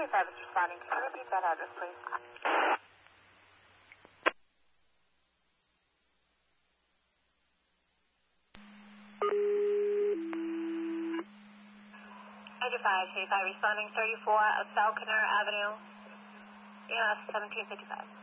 is responding. Can you repeat that address, please? 8535 responding 34 of Falconer Avenue, EMS 1755.